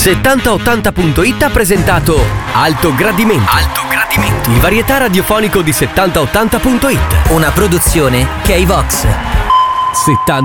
7080.it ha presentato Alto Gradimento. Il varietà radiofonico di 7080.it. Una produzione K-Vox. 70